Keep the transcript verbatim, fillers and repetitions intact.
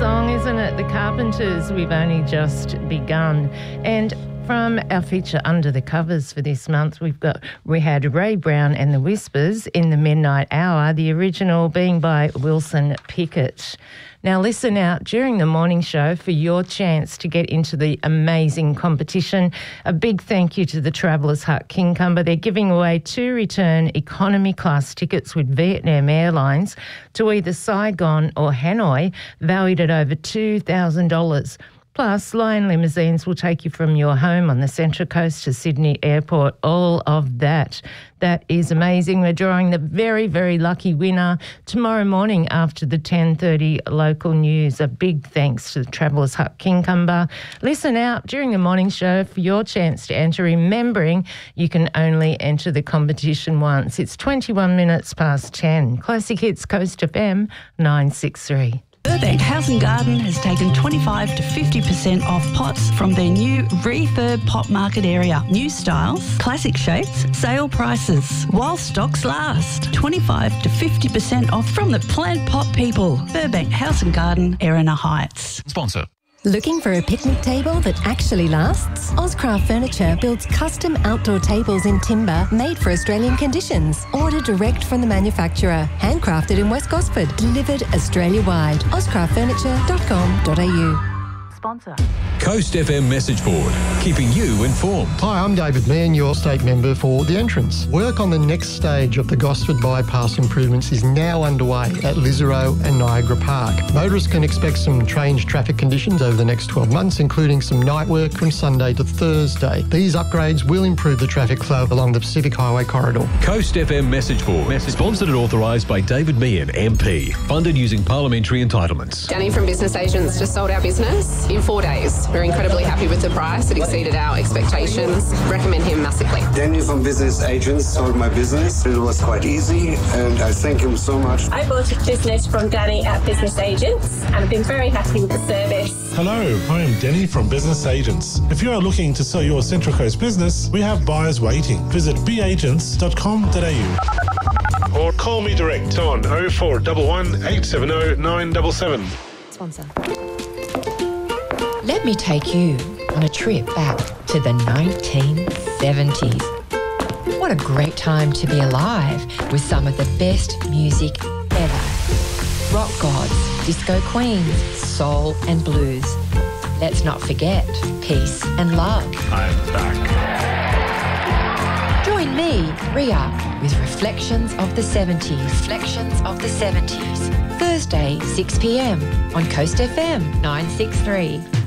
song, isn't it? The Carpenters, We've Only Just Begun. And from our feature Under the Covers for this month, we've got we had Ray Brown and the Whispers in the Midnight Hour, the original being by Wilson Pickett. Now listen out during the morning show for your chance to get into the amazing competition. A big thank you to the Travellers Hut Kincumber. They're giving away two return economy class tickets with Vietnam Airlines to either Saigon or Hanoi, valued at over two thousand dollars. Plus, Lion Limousines will take you from your home on the Central Coast to Sydney Airport. All of that. That is amazing. We're drawing the very, very lucky winner tomorrow morning after the ten thirty local news. A big thanks to the Travellers Hut Kincumber. Listen out during the morning show for your chance to enter, remembering you can only enter the competition once. It's twenty-one minutes past ten. Classic Hits Coast F M nine six three. Burbank House and Garden has taken twenty-five to fifty percent off pots from their new refurb pot market area. New styles, classic shapes, sale prices. While stocks last. twenty-five to fifty percent off from the plant pot people. Burbank House and Garden, Erina Heights. Sponsor. Looking for a picnic table that actually lasts? Ozcraft Furniture builds custom outdoor tables in timber made for Australian conditions. Order direct from the manufacturer. Handcrafted in West Gosford. Delivered Australia-wide. ozcraft furniture dot com dot a u. Sponsor. Coast F M message board, keeping you informed. Hi, I'm David Meehan, your state member for The Entrance. Work on the next stage of the Gosford Bypass improvements is now underway at Lisarow and Niagara Park. Motorists can expect some strange traffic conditions over the next twelve months, including some night work from Sunday to Thursday. These upgrades will improve the traffic flow along the Pacific Highway corridor. Coast F M message board, message sponsored and authorised by David Meehan, M P. Funded using parliamentary entitlements. Danny from Business Agents just sold our business in four days. We're incredibly happy with the price. It exceeded our expectations. Recommend him massively. Danny from Business Agents sold my business. It was quite easy and I thank him so much. I bought a business from Danny at Business Agents and I've been very happy with the service. Hello, I am Danny from Business Agents. If you are looking to sell your Central Coast business, we have buyers waiting. Visit b agents dot com dot a u or call me direct on oh four one one, eight seven oh, nine seven seven. Sponsor. Let me take you on a trip back to the nineteen seventies. What a great time to be alive with some of the best music ever. Rock gods, disco queens, soul and blues. Let's not forget peace and love. I'm back. Join me, Ria, with Reflections of the seventies. Reflections of the seventies. Thursday, six p m on Coast F M nine six three.